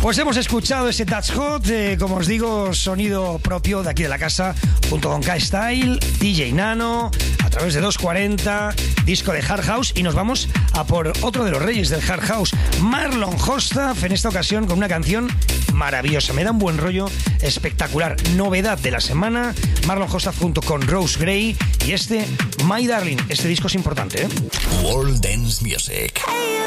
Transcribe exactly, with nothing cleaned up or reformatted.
Pues hemos escuchado ese That's Hot, eh, como os digo, sonido propio de aquí de la casa, junto con K-Style, D J Nano, a través de doscientos cuarenta, disco de Hard House, y nos vamos a por otro de los reyes del Hard House, Marlon Hostaf, en esta ocasión con una canción maravillosa, me da un buen rollo, espectacular, novedad de la semana, Marlon Hostaf junto con Rose Gray, y este My Darling, este disco es importante, ¿eh? World Dance Music.